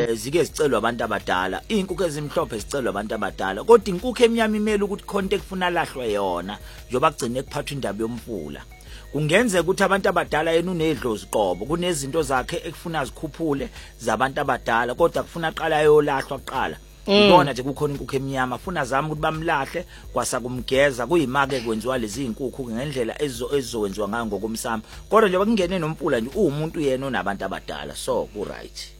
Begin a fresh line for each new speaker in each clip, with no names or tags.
zike zicelwa abantu abadala, inkukhu ezimhlophe zicelwa abantu abadala, kodwa inkukhu emnyama imele ukuthi khonto ekufuna lahlwe yona njoba kugcine kuphathwa indaba yomfula. Kungenzeka ukuthi abantu abadala yena unedlozi qobo, kunezinto zakhe ekufuna zikhuphule zabantu abadala, kodwa kufuna aqala yolahlwa kuqala. Ibona nje kukhona inkukhu emnyama afuna zama ukuthi bamlahle kwasakumgeza, kuyimake kwenziwa lezi inkukhu ngendlela ezizokwenziwa ngayo ngokomsamo, kodwa njengoba kungene nomfula nje umuntu yena onabantu abadala, so ku right.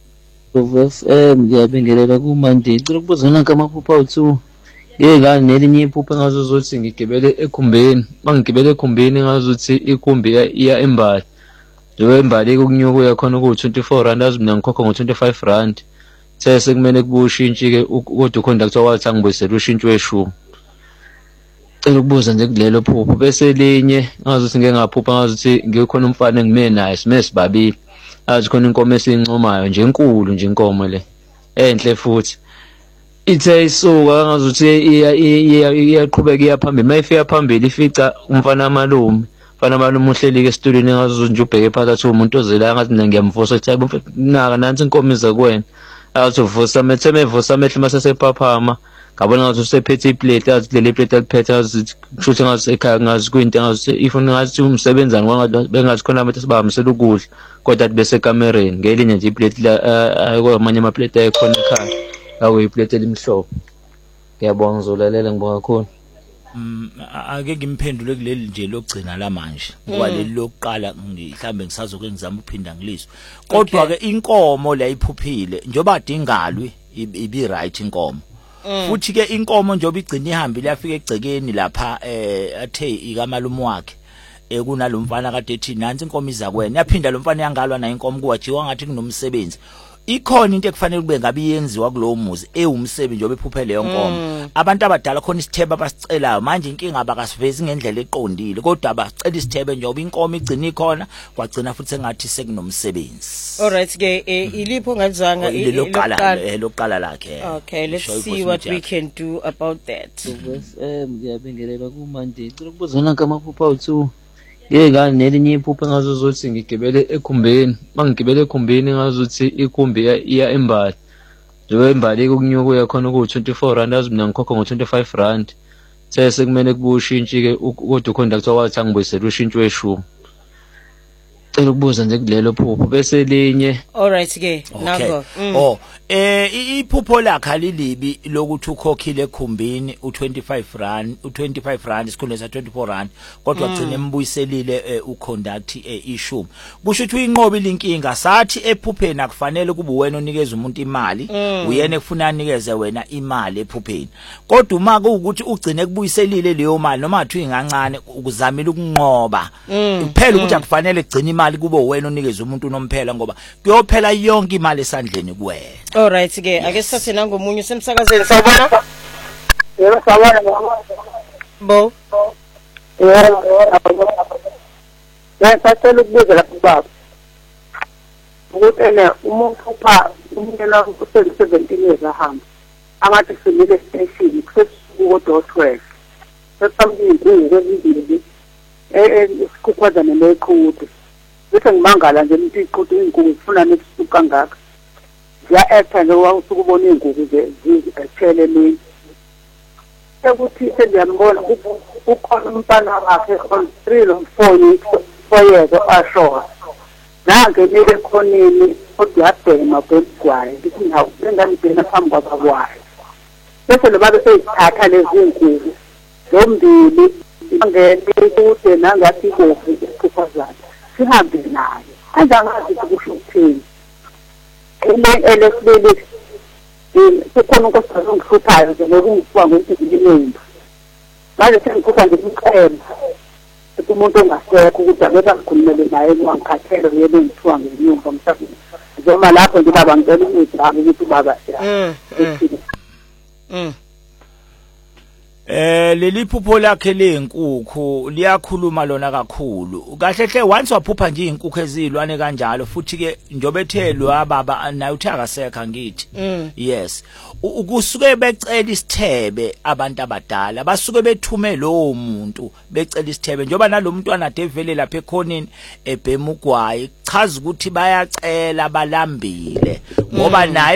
FM ngiyabingelela kuMandi. Ngicela ukubuzana ngamaphupha awuthu. Ngeke nelinye iphupha engazothi ngigibele ekhumbeni. Mangigibele ekhumbeni ngazothi ikhumbi iya eMbali. Njengoba eMbali ukunyuka uyakhona ku 24 rand azi mina ngikhokha ngo 25 rand. Sese kumele kubushintshi ke kodwa uconductor wathi angibuyisele ushintsho weshumi. Ngicela ukubuza nje kulelo phupho bese linye ngazothi ngeke ngaphupha ngazothi ngikhona umfana engime naye simesibabili. Azi khona inkomo esincomayo nje enkulu nje inkomo le enhle futhi ithe isuka ngazuthi iyaqhubeka iyaphambili mayifika phambili ifica umfana amalume uhleli ke studiweni ngazuthi nje ubheke phakathi umuntu ozela ngathi mina ngiyamvusa ethi hayi naka nansi inkomo iza kuwena athi uvusa mevusa amehlo masesephaphama ngabona ngathi usephethe iplate athi leli plate aliphethe athi kushuthi ngathi ekhaya ngathi kuyinto ngathi ifuna ngathi umsebenzana kwangathi bengathi khona abantu sibahambisela ukudla kodwa athi bese kamereni ngelinye nje iplate la ayikho amaplate ayikhona ekhaya akuyiplate elimhlophe. Ngiyabonga uzolalela ngibonga kakhulu.
Ake ngimphendule kuleli nje lokugcina la manje ngoba leli lokuqala mhlambe ngisazoke ngizama ukuphinda ngiliswe, kodwa ke inkomo la iphuphile njoba adingalwi ibi right inkomo. Futhi ke inkomo njoba igcina ihambile yafika egcekeni lapha athe ikamalume wakhe kunalomfana kade ethi nansi inkomo iza kwena, yaphinda lo mfana yangalwa na inkomo kuwajiwa ngathi kunomsebenzi. Ikhona into ekufanele kube ngabe yenziwa kulowo muzi ewumsebenzi njoba ephuphele leyo nkomo. Abantu abadala khona isithebe abasicelayo manje inkinga abakasivezi ngendlela eqondile, kodwa abacela isithebe njoba inkomo igcina ikhona kwagcina futhi engathi sekunomsebenzi.
Alright ke ilipho ngalizwanga
lokuqala lakhe.
Okay, let's see what we can do about that.
Ngiyabingelela kuMandi. Ngicela ukubuzana ngamaphupha awuthu. Ngeke nelinye iphupha engazothi ngigibele ekhumbeni. Mangigibele ekhumbeni ngazothi ikhumbi iya eMbali. Njengoba eMbali ukunyuka uyakhona ku 24 rand azi mina ngikhokha ngo 25 rand. Sese kumele kubushintshi ke kodwa uconductor wathi angibuyisele ushintsho weshumi. Ngicela ukubuza nje kulelo phupho bese linye.
Alright ke nako.
Iphupho lakhe lilibi lokuthi ukhokhile ekhumbini u25 rand isikhundla sa 24 rand kodwa gcina embuyiselile uconduct ishumi. Kusho ukuthi uyinqobile inkinga sathi ephupheni akufanele kube wena onikeza umuntu imali, uyena ekufuna anikeze wena imali ephupheni. Kodwa uma kuukuthi ugcine kubuyiselile leyo mali noma athi ingancane ukuzamile ukunqoba. Kuphela ukuthi akufanele kugcina imali kube wena onikeza umuntu unomphela ngoba kuyophela yonke imali esandleni kuwena.
Alright ke ake sithathe nangomunye semsakazeni sawubona.
Yebo sawubona
bo.
Ngiyacela ukubuza lapha baba. Ukuthi umuntu upha umntwana u17 years ahamba. Angathi simile station kusesuku ngo12. Sesambi ngezindile. Isikhukhwaza neqhude. Bese ngimangala nje umuntu iqhude inkukhu ufuna nesuku kangaka. Ya etha nje ukubona inkukhu nje zithele mina. Sekuthi sendiyambona ukhona umntana wakhe on 3 or 4 years ashoka. Nangenile khonini kodwa yabhema kwegwayi ukuthi nawo bengangibhena phambi kwabakwayo. Bese lo baba seyithatha lezi inkukhu zombili angene kude nangathi inkukhu iphuphazayo sihambe nayo angangazi ukuthi ukuthini. Elesibili kukhona ukosazwe ngihluphayo nje ngokungifwa ngempilweni. Manje sengikhupha nje umqhema umuntu ongasekho ukuthi angeke ngikhulumele naye ngangikhathele yebo ngithiwa ngenyumba mhlawumbe noma lapho nje baba ngicela ukuthi ukuthi baba
leli phupho lakhe lenkukhu liyakhuluma lona kakhulu. Kahle hle once waphupha nje inkukhu ezilwane kanjalo futhi ke njobe ethelwa baba naye uthi akasekho ngithi. Yes. Ukusuke becela isithebe abantu abadala basuke bethume lo muntu becela isithebe njoba nalomntwana ade vele lapha ekhoneni ebhema ugwayi chaza ukuthi bayacela balambile ngoba naye